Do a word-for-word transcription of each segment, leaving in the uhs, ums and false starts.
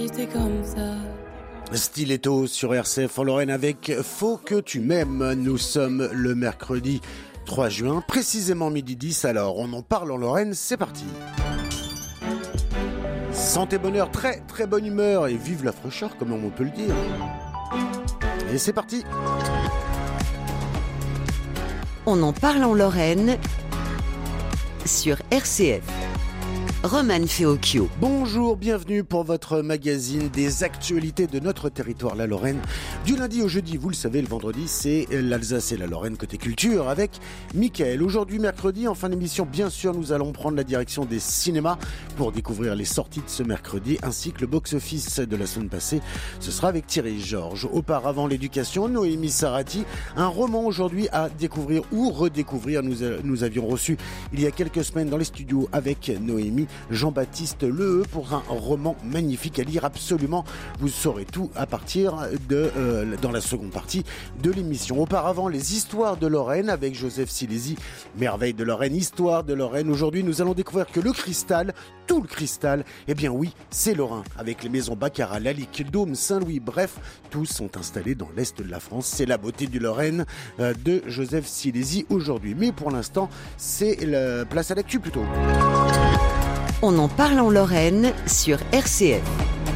t'es comme ça. Stiletto sur R C F en Lorraine avec Faut que tu m'aimes. Nous sommes le mercredi trois juin, précisément midi dix. Alors, on en parle en Lorraine, c'est parti. Santé, bonheur, très très bonne humeur et vive la fraîcheur, comme on peut le dire. Et c'est parti. On en parle en Lorraine sur R C F. Romane Feocchio. Bonjour, bienvenue pour votre magazine des actualités de notre territoire, la Lorraine. Du lundi au jeudi, vous le savez, le vendredi, c'est l'Alsace et la Lorraine côté culture avec Mickaël. Aujourd'hui, mercredi, en fin d'émission, bien sûr, nous allons prendre la direction des cinémas pour découvrir les sorties de ce mercredi, ainsi que le box-office de la semaine passée. Ce sera avec Thierry Georges. Auparavant, l'éducation, Noémie Sarati. Un roman aujourd'hui à découvrir ou redécouvrir. Nous, a, nous avions reçu il y a quelques semaines dans les studios avec Noémie Jean-Baptiste Leheux pour un roman magnifique à lire absolument. Vous saurez tout à partir de euh, dans la seconde partie de l'émission. Auparavant, les histoires de Lorraine avec Joseph Silési, merveille de Lorraine, histoire de Lorraine. Aujourd'hui, nous allons découvrir que le cristal, tout le cristal, eh bien oui, c'est lorrain. Avec les maisons Baccarat, Lalique, Dôme, Saint-Louis, bref, tous sont installés dans l'est de la France. C'est la beauté du Lorraine euh, de Joseph Silési aujourd'hui. Mais pour l'instant, c'est la place à l'actu plutôt. On en parle en Lorraine sur R C F.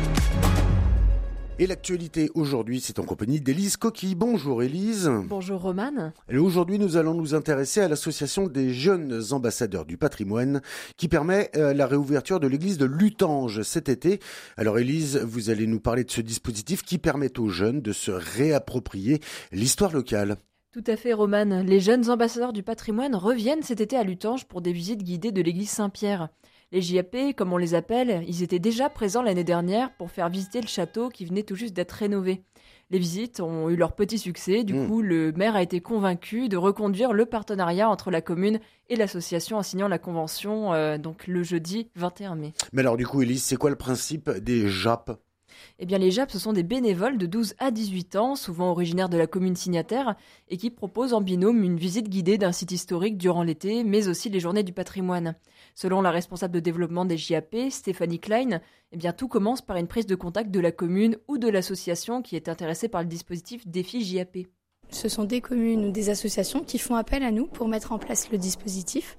Et l'actualité aujourd'hui, c'est en compagnie d'Élise Coquille. Bonjour Élise. Bonjour Romane. Et aujourd'hui, nous allons nous intéresser à l'association des jeunes ambassadeurs du patrimoine qui permet euh, la réouverture de l'église de Lutange cet été. Alors Élise, vous allez nous parler de ce dispositif qui permet aux jeunes de se réapproprier l'histoire locale. Tout à fait Romane. Les jeunes ambassadeurs du patrimoine reviennent cet été à Lutange pour des visites guidées de l'église Saint-Pierre. Les J A P, comme on les appelle, ils étaient déjà présents l'année dernière pour faire visiter le château qui venait tout juste d'être rénové. Les visites ont eu leur petit succès, du mmh. coup le maire a été convaincu de reconduire le partenariat entre la commune et l'association en signant la convention euh, donc le jeudi vingt et un mai. Mais alors du coup Élise, c'est quoi le principe des J A P ? Eh bien, les J A P, ce sont des bénévoles de douze à dix-huit ans, souvent originaires de la commune signataire, et qui proposent en binôme une visite guidée d'un site historique durant l'été, mais aussi les journées du patrimoine. Selon la responsable de développement des J A P, Stéphanie Klein, eh bien, tout commence par une prise de contact de la commune ou de l'association qui est intéressée par le dispositif Défi J A P. Ce sont des communes ou des associations qui font appel à nous pour mettre en place le dispositif.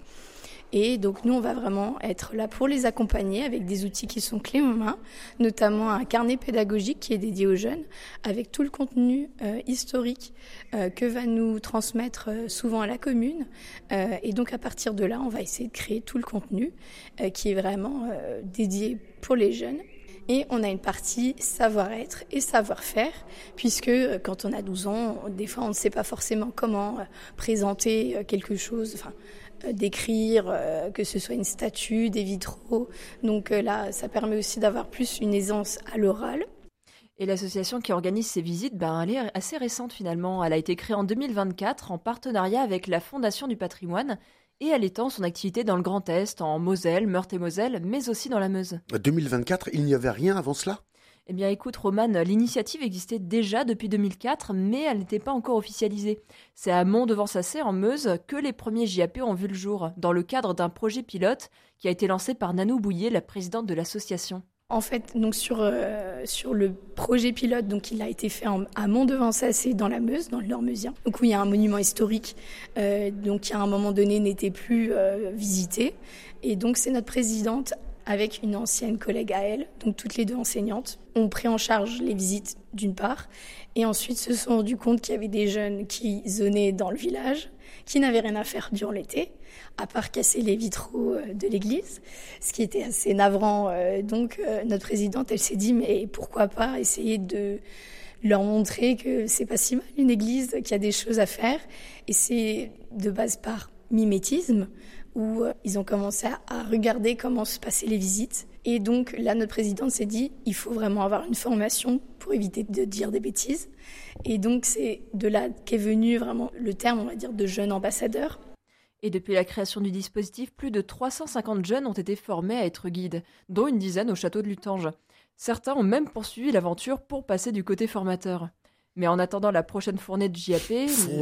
Et donc nous, on va vraiment être là pour les accompagner avec des outils qui sont clés en main, notamment un carnet pédagogique qui est dédié aux jeunes, avec tout le contenu euh, historique euh, que va nous transmettre euh, souvent à la commune. Euh, et donc à partir de là, on va essayer de créer tout le contenu euh, qui est vraiment euh, dédié pour les jeunes. Et on a une partie savoir-être et savoir-faire, puisque quand on a douze ans, des fois on ne sait pas forcément comment présenter quelque chose, enfin d'écrire, que ce soit une statue, des vitraux. Donc là, ça permet aussi d'avoir plus une aisance à l'oral. Et l'association qui organise ces visites, ben, elle est assez récente finalement. Elle a été créée en deux mille vingt-quatre en partenariat avec la Fondation du patrimoine. Et elle étend son activité dans le Grand Est, en Moselle, Meurthe-et-Moselle, mais aussi dans la Meuse. deux mille vingt-quatre, il n'y avait rien avant cela ? Eh bien écoute Romane, l'initiative existait déjà depuis deux mille quatre, mais elle n'était pas encore officialisée. C'est à Mont-de-Vent-Sacé, en Meuse, que les premiers J A P ont vu le jour, dans le cadre d'un projet pilote qui a été lancé par Nanou Bouillet, la présidente de l'association. En fait, donc sur, euh, sur le projet pilote, donc il a été fait en, à Mont-de-Vent-Sacé dans la Meuse, dans le Nord meusien, donc où il y a un monument historique, euh, donc qui à un moment donné n'était plus euh, visité. Et donc c'est notre présidente avec une ancienne collègue à elle, donc toutes les deux enseignantes, ont pris en charge les visites d'une part, et ensuite se sont rendus compte qu'il y avait des jeunes qui zonaient dans le village, qui n'avaient rien à faire durant l'été, à part casser les vitraux de l'église, ce qui était assez navrant. Donc notre présidente, elle s'est dit, mais pourquoi pas essayer de leur montrer que c'est pas si mal une église, qu'il y a des choses à faire. Et c'est de base par mimétisme, où ils ont commencé à regarder comment se passaient les visites. Et donc là, notre présidente s'est dit, il faut vraiment avoir une formation pour éviter de dire des bêtises. Et donc c'est de là qu'est venu vraiment le terme, on va dire, de jeune ambassadeur. Et depuis la création du dispositif, plus de trois cent cinquante jeunes ont été formés à être guides, dont une dizaine au château de Lutange. Certains ont même poursuivi l'aventure pour passer du côté formateur. Mais en attendant la prochaine fournée de J A P... Fournée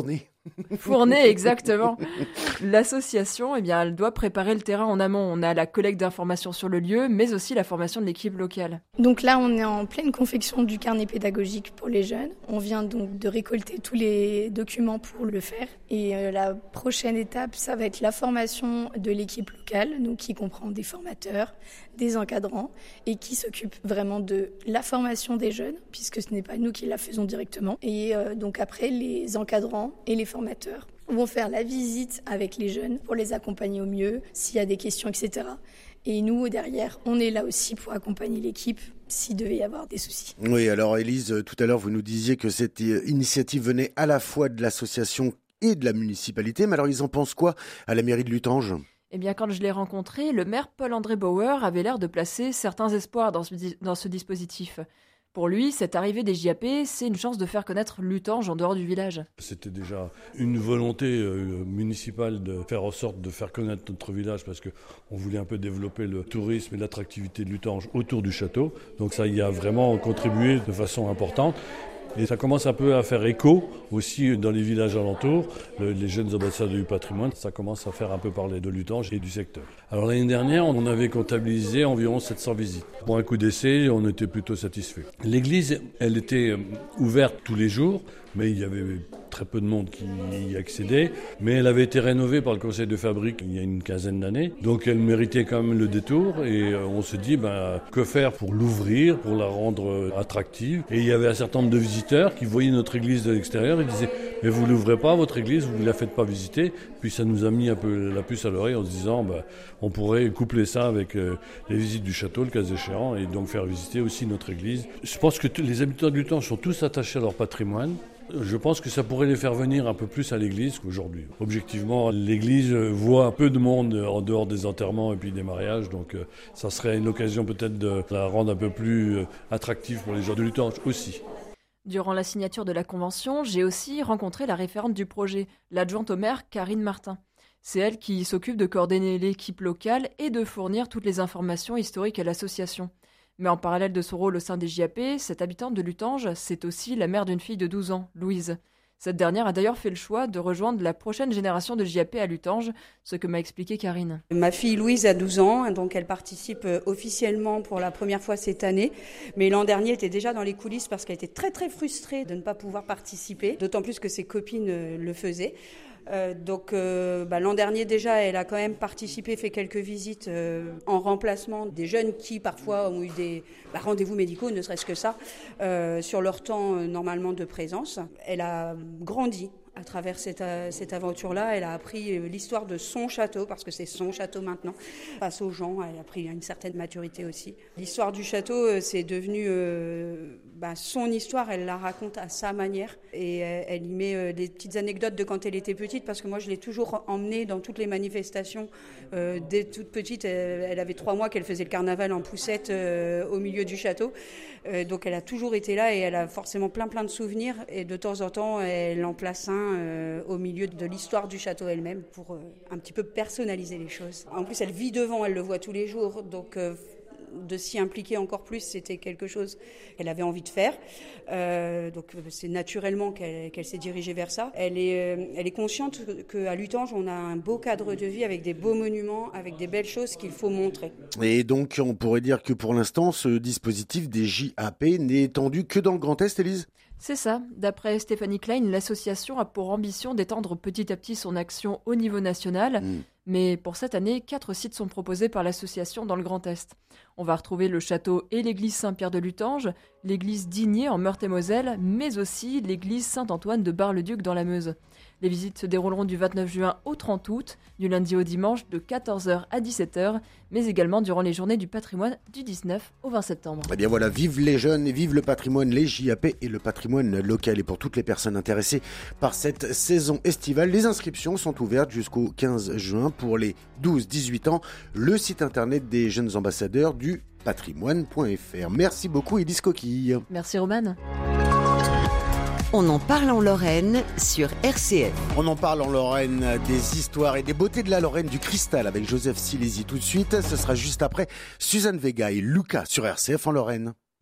Fournée, exactement. L'association, eh bien, elle doit préparer le terrain en amont. On a la collecte d'informations sur le lieu, mais aussi la formation de l'équipe locale. Donc là, on est en pleine confection du carnet pédagogique pour les jeunes. On vient donc de récolter tous les documents pour le faire. Et euh, la prochaine étape, ça va être la formation de l'équipe locale, donc qui comprend des formateurs, des encadrants, et qui s'occupe vraiment de la formation des jeunes, puisque ce n'est pas nous qui la faisons directement. Et euh, donc après, les encadrants et les formateurs vont faire la visite avec les jeunes pour les accompagner au mieux, s'il y a des questions, et cetera. Et nous, derrière, on est là aussi pour accompagner l'équipe s'il devait y avoir des soucis. Oui, alors Élise, tout à l'heure, vous nous disiez que cette initiative venait à la fois de l'association et de la municipalité. Mais alors, ils en pensent quoi à la mairie de Lutange ? Eh bien, quand je l'ai rencontré, le maire Paul-André Bauer avait l'air de placer certains espoirs dans ce, dans ce dispositif. Pour lui, cette arrivée des J A P, c'est une chance de faire connaître Lutange en dehors du village. C'était déjà une volonté euh, municipale de faire en sorte de faire connaître notre village parce qu'on voulait un peu développer le tourisme et l'attractivité de Lutange autour du château. Donc ça y a vraiment contribué de façon importante. Et ça commence un peu à faire écho aussi dans les villages alentours. Le, les jeunes ambassadeurs du patrimoine, ça commence à faire un peu parler de Lutange et du secteur. Alors l'année dernière, on avait comptabilisé environ sept cents visites. Pour un coup d'essai, on était plutôt satisfait. L'église, elle était ouverte tous les jours, mais il y avait très peu de monde qui y accédait. Mais elle avait été rénovée par le conseil de fabrique il y a une quinzaine d'années. Donc elle méritait quand même le détour. Et on se dit, ben, que faire pour l'ouvrir, pour la rendre attractive. Et il y avait un certain nombre de visiteurs qui voyaient notre église de l'extérieur et disaient, mais vous l'ouvrez pas, votre église, vous ne la faites pas visiter. Puis ça nous a mis un peu la puce à l'oreille en se disant, ben, on pourrait coupler ça avec euh, les visites du château, le cas échéant, et donc faire visiter aussi notre église. Je pense que t- les habitants de Lutange sont tous attachés à leur patrimoine. Je pense que ça pourrait les faire venir un peu plus à l'église qu'aujourd'hui. Objectivement, l'église voit un peu de monde en dehors des enterrements et puis des mariages, donc euh, ça serait une occasion peut-être de la rendre un peu plus euh, attractive pour les gens de Lutange aussi. Durant la signature de la convention, j'ai aussi rencontré la référente du projet, l'adjointe au maire Karine Martin. C'est elle qui s'occupe de coordonner l'équipe locale et de fournir toutes les informations historiques à l'association. Mais en parallèle de son rôle au sein des J A P, cette habitante de Lutange, c'est aussi la mère d'une fille de douze ans, Louise. Cette dernière a d'ailleurs fait le choix de rejoindre la prochaine génération de J A P à Lutange, ce que m'a expliqué Karine. Ma fille Louise a douze ans, donc elle participe officiellement pour la première fois cette année. Mais l'an dernier, elle était déjà dans les coulisses parce qu'elle était très très frustrée de ne pas pouvoir participer, d'autant plus que ses copines le faisaient. Euh, donc euh, bah, l'an dernier déjà, elle a quand même participé, fait quelques visites euh, en remplacement des jeunes qui parfois ont eu des bah, rendez-vous médicaux, ne serait-ce que ça, euh, sur leur temps euh, normalement de présence. Elle a grandi à travers cette, euh, cette aventure-là. Elle a appris euh, l'histoire de son château, parce que c'est son château maintenant, face aux gens. Elle a pris une certaine maturité aussi. L'histoire du château, euh, c'est devenu euh, bah, son histoire. Elle la raconte à sa manière. Et euh, elle y met euh, des petites anecdotes de quand elle était petite, parce que moi, je l'ai toujours emmenée dans toutes les manifestations. Euh, dès toute petite, elle, elle avait trois mois qu'elle faisait le carnaval en poussette euh, au milieu du château. Euh, donc, elle a toujours été là et elle a forcément plein, plein de souvenirs. Et de temps en temps, elle en place un Euh, au milieu de l'histoire du château elle-même pour euh, un petit peu personnaliser les choses. En plus, elle vit devant, elle le voit tous les jours, donc euh, de s'y impliquer encore plus, c'était quelque chose qu'elle avait envie de faire. Euh, donc c'est naturellement qu'elle, qu'elle s'est dirigée vers ça. Elle est, euh, elle est consciente qu'à Lutange, on a un beau cadre de vie avec des beaux monuments, avec des belles choses qu'il faut montrer. Et donc, on pourrait dire que pour l'instant, ce dispositif des J A P n'est étendu que dans le Grand Est, Élise ? C'est ça. D'après Stéphanie Klein, l'association a pour ambition d'étendre petit à petit son action au niveau national. Mmh. Mais pour cette année, quatre sites sont proposés par l'association dans le Grand Est. On va retrouver le château et l'église Saint-Pierre de Lutange, l'église d'Igné en Meurthe-et-Moselle, mais aussi l'église Saint-Antoine de Bar-le-Duc dans la Meuse. Les visites se dérouleront du vingt-neuf juin au trente août, du lundi au dimanche de quatorze heures à dix-sept heures, mais également durant les journées du patrimoine du dix-neuf au vingt septembre. Eh bien voilà, vive les jeunes et vive le patrimoine, les J A P et le patrimoine local. Et pour toutes les personnes intéressées par cette saison estivale, les inscriptions sont ouvertes jusqu'au quinze juin pour les douze dix-huit ans. Le site internet des jeunes ambassadeurs du patrimoine point f r. Merci beaucoup Élise Coquille. Merci Romane. On en parle en Lorraine sur R C F. On en parle en Lorraine, des histoires et des beautés de la Lorraine, du cristal avec Joseph Silési tout de suite. Ce sera juste après Suzanne Vega et Lucas sur R C F en Lorraine.